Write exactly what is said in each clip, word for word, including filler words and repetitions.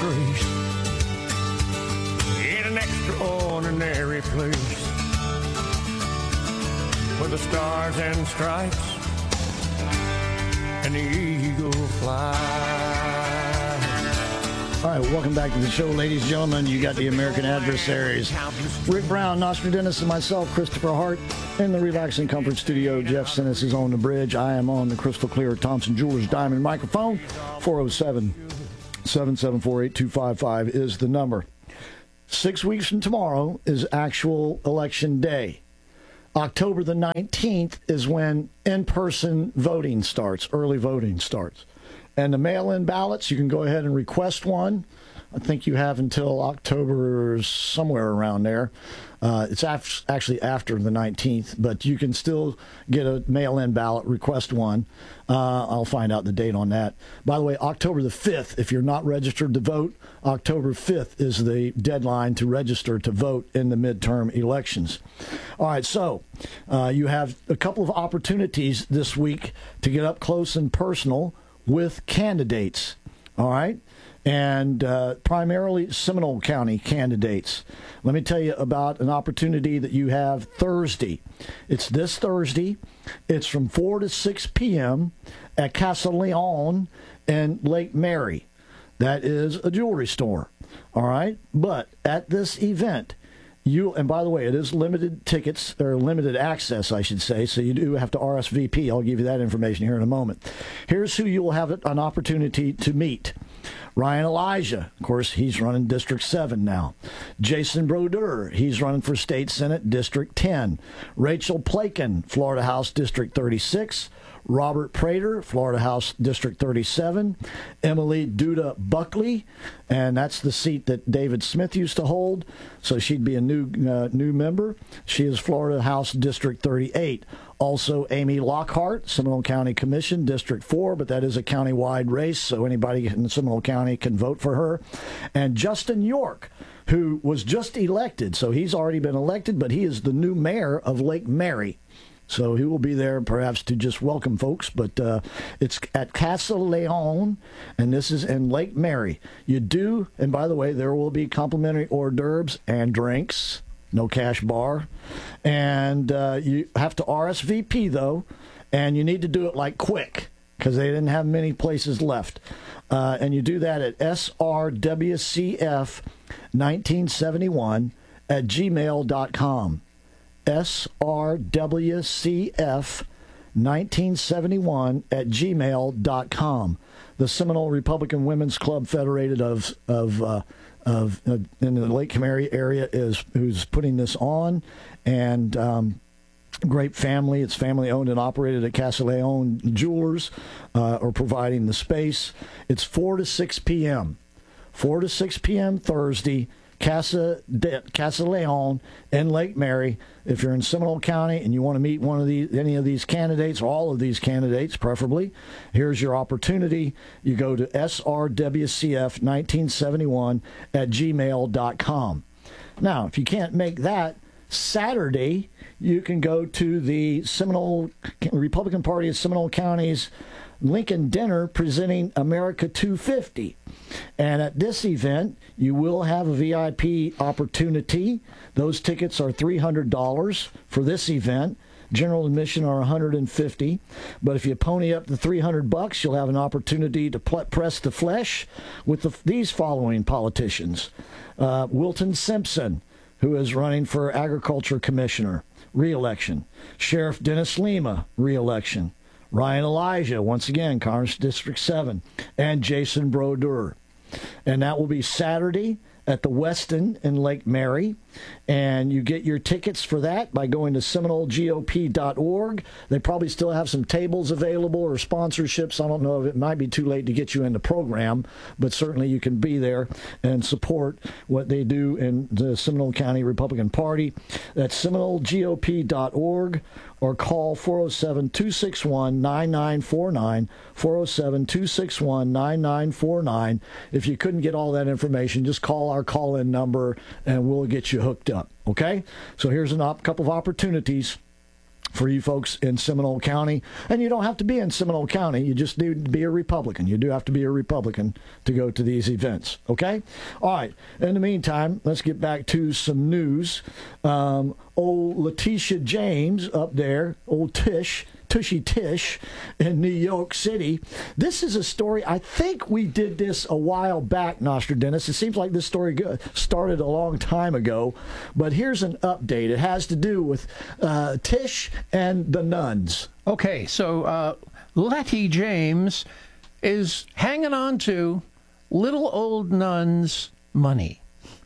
priest in an extraordinary place where the stars and stripes and the eagle fly. All right, welcome back to the show, ladies and gentlemen. You got the American Adversaries. Rick Brown, Nostradamus, and myself, Christopher Hart, in the Relax and Comfort Studio. Jeff Sinnis is on the bridge. I am on the crystal clear Thompson Jewelers Diamond microphone. four oh seven, seven seven four, eight two five five is the number. Six weeks from tomorrow is actual election day. October the nineteenth is when in-person voting starts, early voting starts. And the mail-in ballots, you can go ahead and request one. I think you have until October, somewhere around there. Uh, it's af- actually after the nineteenth, but you can still get a mail-in ballot, request one. Uh, I'll find out the date on that. By the way, October the fifth, if you're not registered to vote, October fifth is the deadline to register to vote in the midterm elections. All right, so uh, you have a couple of opportunities this week to get up close and personal with candidates, all right? And uh, primarily Seminole County candidates. Let me tell you about an opportunity that you have Thursday. It's this Thursday. It's from four to six p.m. at Casa Leon in Lake Mary. That is a jewelry store, all right? But at this event, you, and by the way, it is limited tickets, or limited access, I should say, so you do have to R S V P. I'll give you that information here in a moment. Here's who you will have an opportunity to meet. Ryan Elijah, of course, he's running District seven now. Jason Brodeur, he's running for State Senate District ten. Rachel Plakin, Florida House District thirty-six. Robert Prater, Florida House District thirty-seven. Emily Duda Buckley, and that's the seat that David Smith used to hold, so she'd be a new uh, new member. She is Florida House District thirty-eight. Also, Amy Lockhart, Seminole County Commission, District four, but that is a county-wide race, so anybody in Seminole County can vote for her. And Justin York, who was just elected, so he's already been elected, but he is the new mayor of Lake Mary. So he will be there perhaps to just welcome folks, but uh, it's at Casa Leon, and this is in Lake Mary. You do, and by the way, there will be complimentary hors d'oeuvres and drinks, no cash bar, and uh, you have to R S V P, though, and you need to do it like quick, because they didn't have many places left. Uh, and you do that at S R W C F nineteen seventy-one at gmail dot com. S R W C F nineteen seventy-one at gmail dot com. The Seminole Republican Women's Club Federated of of uh, of uh, in the Lake Mary area is who's putting this on, and um, great family. It's family owned and operated at Casa Leon Jewelers, uh, are providing the space. It's four to six p.m. four to six p.m. Thursday. Casa de, Casa Leon in Lake Mary. If you're in Seminole County and you want to meet one of these, any of these candidates, or all of these candidates, preferably, here's your opportunity. You go to S R W C F nineteen seventy-one at gmail dot com. Now, if you can't make that, Saturday, you can go to the Seminole Republican Party of Seminole County's Lincoln Dinner presenting America two fifty. And at this event, you will have a V I P opportunity. Those tickets are three hundred dollars for this event. General admission are one hundred fifty dollars. But if you pony up the three hundred bucks, you'll have an opportunity to pl- press the flesh with the, these following politicians. Uh, Wilton Simpson, who is running for Agriculture Commissioner, re-election. Sheriff Dennis Lima, re-election. Ryan Elijah, once again, Congress District seven, and Jason Brodeur. And that will be Saturday at the Westin in Lake Mary. And you get your tickets for that by going to Seminole G O P dot org. They probably still have some tables available or sponsorships. I don't know if it might be too late to get you in the program, but certainly you can be there and support what they do in the Seminole County Republican Party. That's Seminole G O P dot org, or call four oh seven, two six one, nine nine four nine, four oh seven, two six one, nine nine four nine. If you couldn't get all that information, just call our call-in number and we'll get you hooked up. Okay? So here's a op- couple of opportunities. for you folks in Seminole County. And you don't have to be in Seminole County. You just need to be a Republican. You do have to be a Republican to go to these events. Okay? All right. In the meantime, let's get back to some news. Um, old Letitia James up there, old Tish, Tushy Tish in New York City. This is a story, I think we did this a while back, Nostradamus. It seems like this story started a long time ago, but here's an update. It has to do with uh, Tish and the nuns. Okay, so uh, Letty James is hanging on to little old nuns' money.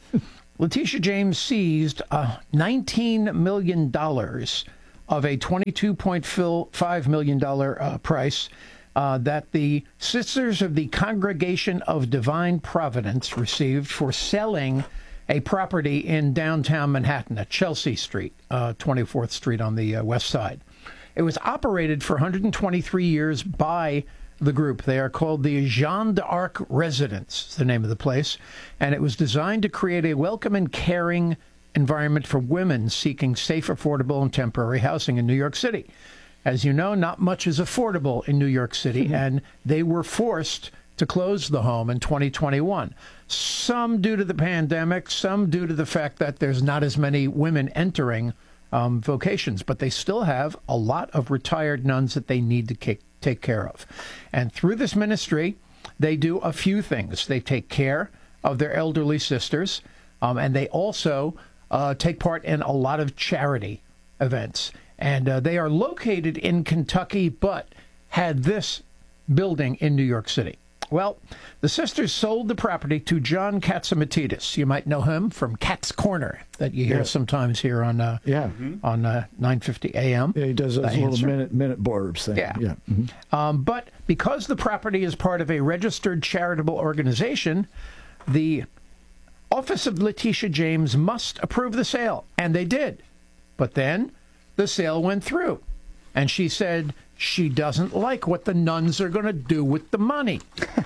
Letitia James seized uh, nineteen million dollars of a twenty-two point five million dollars uh, price uh, that the Sisters of the Congregation of Divine Providence received for selling a property in downtown Manhattan at Chelsea Street, uh, twenty-fourth Street on the uh, west side. It was operated for one hundred twenty-three years by the group. They are called the Jeanne d'Arc Residence, the name of the place, and it was designed to create a welcome and caring environment for women seeking safe, affordable, and temporary housing in New York City. As you know, not much is affordable in New York City, mm-hmm. and they were forced to close the home in twenty twenty-one. Some due to the pandemic, some due to the fact that there's not as many women entering um, vocations, but they still have a lot of retired nuns that they need to take, take care of. And through this ministry, they do a few things. They take care of their elderly sisters, um, and they also Uh, take part in a lot of charity events. And uh, they are located in Kentucky, but had this building in New York City. Well, the sisters sold the property to John Katzimatidis. You might know him from Cat's Corner that you hear yeah. sometimes here on uh, yeah. mm-hmm. on uh, nine fifty A M. Yeah, he does those little answer. minute minute blurbs thing. Yeah. yeah. Mm-hmm. Um, but because the property is part of a registered charitable organization, the Office of Letitia James must approve the sale, and they did. But then the sale went through, and she said she doesn't like what the nuns are going to do with the money.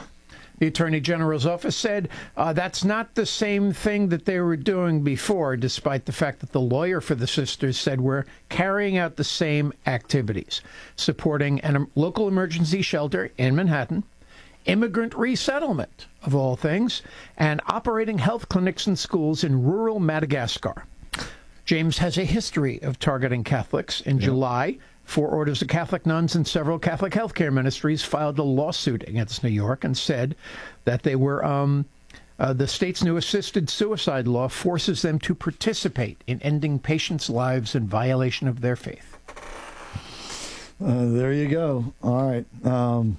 The Attorney General's office said uh, that's not the same thing that they were doing before, despite the fact that the lawyer for the sisters said we're carrying out the same activities, supporting a um, local emergency shelter in Manhattan, immigrant resettlement, of all things, and operating health clinics and schools in rural Madagascar. James has a history of targeting Catholics. In yeah. July, four orders of Catholic nuns and several Catholic healthcare ministries filed a lawsuit against New York and said that they were um, uh, the state's new assisted suicide law forces them to participate in ending patients' lives in violation of their faith. Uh, there you go. All right. Um,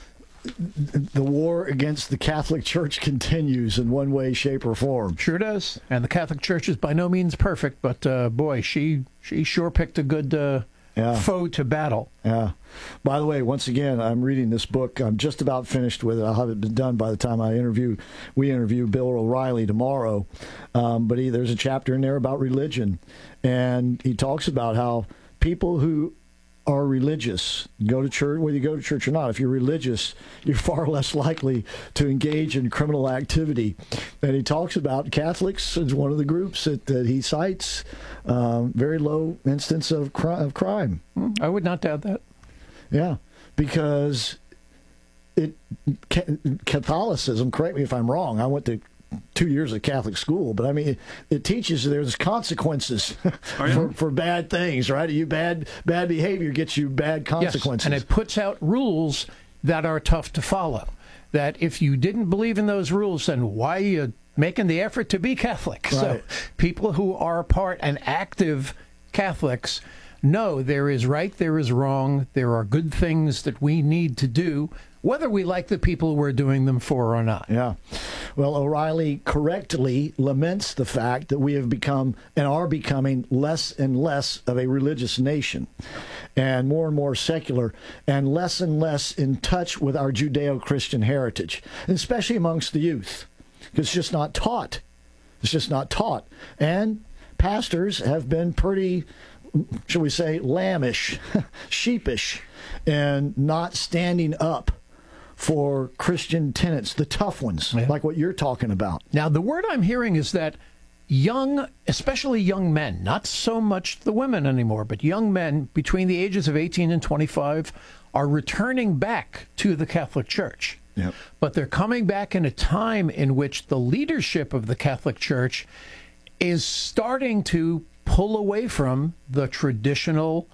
the war against the Catholic Church continues in one way, shape, or form. Sure does. And the Catholic Church is by no means perfect, but uh, boy, she she sure picked a good uh, yeah. foe to battle. Yeah. By the way, once again, I'm reading this book. I'm just about finished with it. I'll have it been done by the time I interview. We interview Bill O'Reilly tomorrow. Um, but he, there's a chapter in there about religion, and he talks about how people who are religious, go to church, whether you go to church or not, if you're religious, you're far less likely to engage in criminal activity. And he talks about Catholics as one of the groups that, that he cites, um, very low instance of, cri- of crime. I would not doubt that. Yeah, because it Catholicism, correct me if I'm wrong, I went to two years of Catholic school, but I mean, it, it teaches there's consequences oh, yeah. for, for bad things, right? You bad bad behavior gets you bad consequences. Yes, and it puts out rules that are tough to follow. That if you didn't believe in those rules, then why are you making the effort to be Catholic? Right. So people who are part and active Catholics know there is right, there is wrong, there are good things that we need to do, whether we like the people we're doing them for or not. Yeah. Well, O'Reilly correctly laments the fact that we have become and are becoming less and less of a religious nation and more and more secular and less and less in touch with our Judeo-Christian heritage, especially amongst the youth. It's just not taught. It's just not taught. And pastors have been pretty, shall we say, lambish, sheepish, and not standing up for Christian tenets, the tough ones, yeah. like what you're talking about. Now, the word I'm hearing is that young, especially young men, not so much the women anymore, but young men between the ages of eighteen and twenty-five are returning back to the Catholic Church. Yep. But they're coming back in a time in which the leadership of the Catholic Church is starting to pull away from the traditional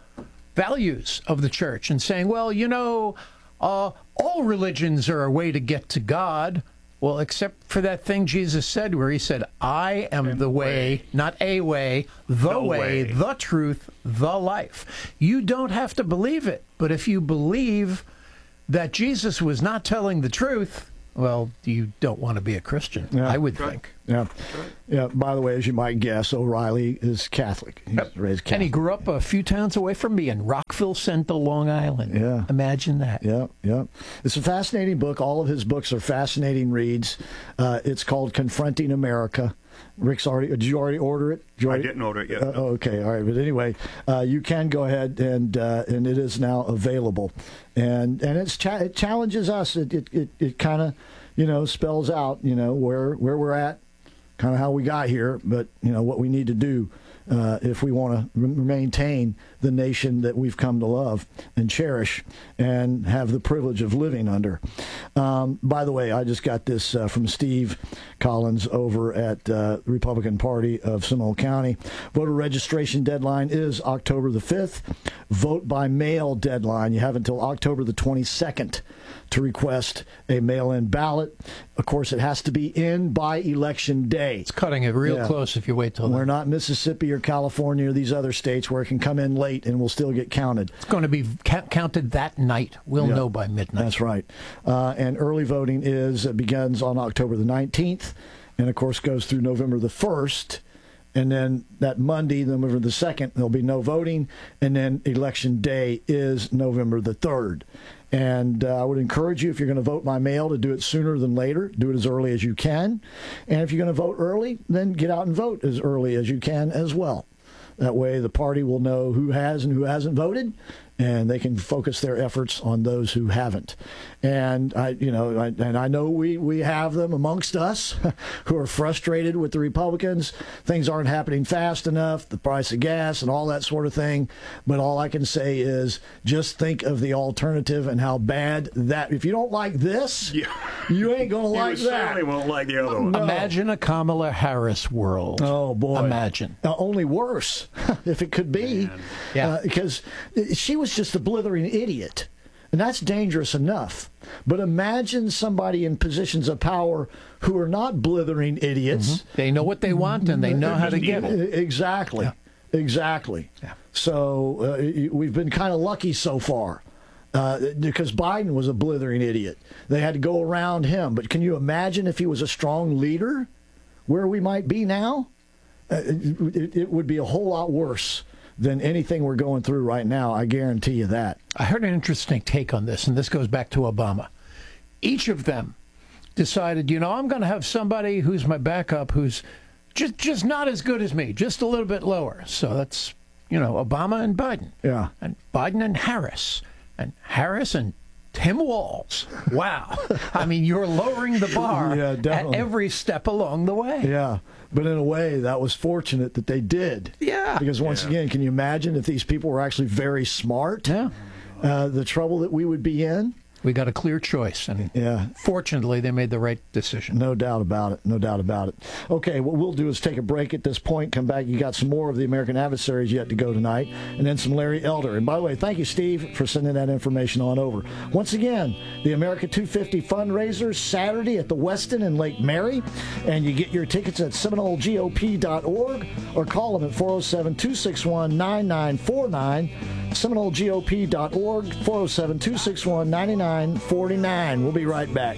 values of the church and saying, well, you know, uh, all religions are a way to get to God. Well, except for that thing Jesus said where he said, I am the way, not a way, the, The way, way. the truth, the life. You don't have to believe it. But if you believe that Jesus was not telling the truth, well, you don't want to be a Christian, Yeah. I would Right. think. Yeah. Yeah. By the way, as you might guess, O'Reilly is Catholic. He's raised Catholic. And he grew up a few towns away from me in Rockville Central, Long Island. Yeah. Imagine that. Yeah, yeah. It's a fascinating book. All of his books are fascinating reads. Uh, it's called Confronting America. Rick's already. Did you already order it? Did you I already- didn't order it yet. Uh, no. okay, all right. But anyway, uh, you can go ahead and uh, and it is now available, and and it's cha- it challenges us. It it it, it kind of you know spells out you know where where we're at, kind of how we got here, but you know what we need to do. Uh, if we want to re- maintain the nation that we've come to love and cherish and have the privilege of living under. Um, by the way, I just got this uh, from Steve Collins over at uh, Republican Party of Seminole County. Voter registration deadline is October the fifth. Vote by mail deadline. You have until October the twenty-second to request a mail-in ballot. Of course, it has to be in by election day. It's cutting it real Yeah. close if you wait till We're then. not Mississippi or California or these other states where it can come in late and will still get counted. It's going to be ca- counted that night. We'll Yeah. know by midnight. That's right. Uh, and early voting is uh, begins on October the nineteenth, and of course goes through November the first. And then that Monday, November the second, there'll be no voting, and then election day is November the third. And uh, I would encourage you, if you're going to vote by mail, to do it sooner than later. Do it as early as you can. And if you're going to vote early, then get out and vote as early as you can as well. That way the party will know who has and who hasn't voted, and they can focus their efforts on those who haven't. And I, you know, I, and I know we, we have them amongst us who are frustrated with the Republicans. Things aren't happening fast enough, the price of gas and all that sort of thing. But all I can say is just think of the alternative and how bad that. If you don't like this, Yeah. you ain't gonna like you that. certainly won't like the other one. No. Imagine a Kamala Harris world. Oh boy! Imagine. Uh, only worse, if it could be. Man. Yeah. Uh, because she was just a blithering idiot, and that's dangerous enough. But imagine somebody in positions of power who are not blithering idiots. They know what they want and they know how to get it. E- Exactly. Exactly. Yeah. So uh, we've been kind of lucky so far. Uh, because Biden was a blithering idiot. They had to go around him. But can you imagine if he was a strong leader, where we might be now? Uh, it, it, it would be a whole lot worse than anything we're going through right now. I guarantee you that. I heard an interesting take on this, and this goes back to Obama. Each of them decided, you know, I'm going to have somebody who's my backup who's just just not as good as me, just a little bit lower. So that's, you know, Obama and Biden. Yeah. And Biden and Harris. And Harris and Tim Walz. Wow. I mean, you're lowering the bar Yeah, at definitely. every step along the way. Yeah. But in a way, that was fortunate that they did. Yeah. Because once Yeah. again, can you imagine if these people were actually very smart? Yeah. Uh, the trouble that we would be in? We got a clear choice, and Yeah. fortunately, they made the right decision. No doubt about it. No doubt about it. Okay, what we'll do is take a break at this point, come back. You got some more of the American Adversaries yet to go tonight, and then some Larry Elder. And by the way, thank you, Steve, for sending that information on over. Once again, the America two fifty fundraiser Saturday at the Westin in Lake Mary, and you get your tickets at Seminole G O P dot org or call them at four oh seven, two six one, nine nine four nine. Seminole G O P dot org, four oh seven, two six one, nine nine four nine. We'll be right back.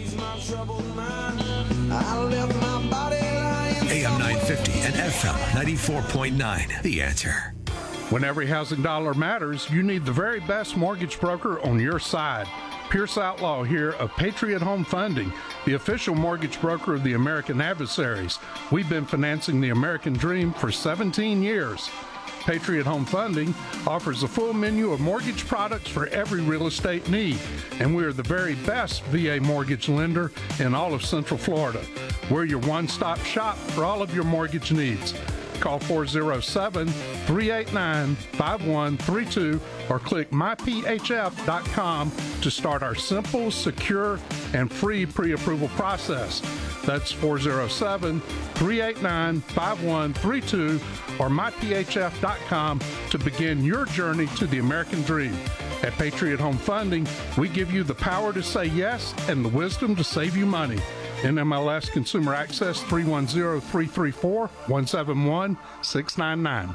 A M nine fifty and F M ninety-four point nine. The Answer. When every housing dollar matters, you need the very best mortgage broker on your side. Pierce Outlaw here of Patriot Home Funding, the official mortgage broker of the American Adversaries. We've been financing the American dream for seventeen years. Patriot Home Funding offers a full menu of mortgage products for every real estate need, and we are the very best V A mortgage lender in all of Central Florida. We're your one-stop shop for all of your mortgage needs. Call four oh seven, three eight nine, five one three two or click my p h f dot com to start our simple, secure, and free pre-approval process. That's four oh seven, three eight nine, five one three two or my p h f dot com to begin your journey to the American dream. At Patriot Home Funding, we give you the power to say yes and the wisdom to save you money. N M L S Consumer Access three one zero, three three four, one seven one, six nine nine.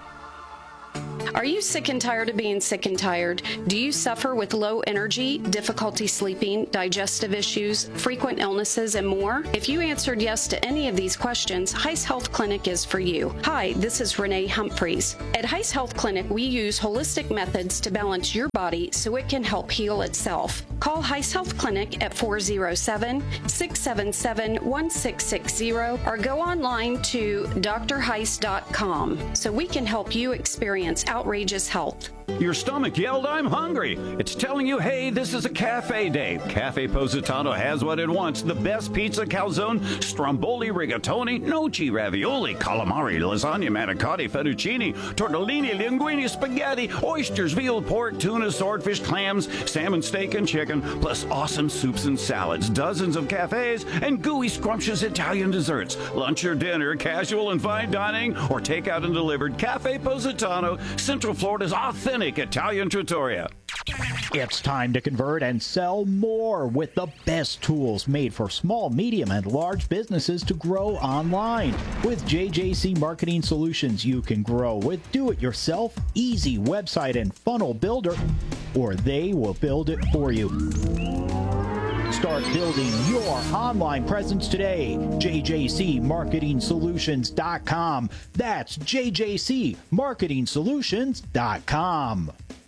Are you sick and tired of being sick and tired? Do you suffer with low energy, difficulty sleeping, digestive issues, frequent illnesses, and more? If you answered yes to any of these questions, Heiss Health Clinic is for you. Hi, this is Renee Humphreys. At Heiss Health Clinic, we use holistic methods to balance your body so it can help heal itself. Call Heiss Health Clinic at four oh seven, six seven seven, one six six zero or go online to d r heiss dot com so we can help you experience outrageous health. Your stomach yelled, "I'm hungry." It's telling you, hey, this is a cafe day. Cafe Positano has what it wants. The best pizza, calzone, stromboli, rigatoni, noci, ravioli, calamari, lasagna, manicotti, fettuccine, tortellini, linguine, spaghetti, oysters, veal, pork, tuna, swordfish, clams, salmon, steak, and chicken, plus awesome soups and salads, dozens of cafes, and gooey, scrumptious Italian desserts. Lunch or dinner, casual and fine dining, or takeout and delivered. Cafe Positano, Central Florida's authentic Italian trattoria. It's time to convert and sell more with the best tools made for small, medium, and large businesses to grow online. With J J C Marketing Solutions, you can grow with do-it-yourself, easy website and funnel builder, or they will build it for you. Start building your online presence today. J J C Marketing Solutions dot com. That's J J C Marketing Solutions dot com.